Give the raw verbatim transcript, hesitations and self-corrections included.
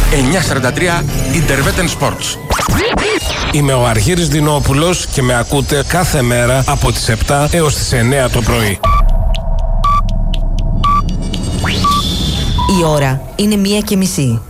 εννιακόσια σαράντα τρία Interveten Sports. Είμαι ο Αργύρης Δινόπουλος και με ακούτε κάθε μέρα από τις επτά έως τις εννέα το πρωί. Η ώρα είναι μία και μισή.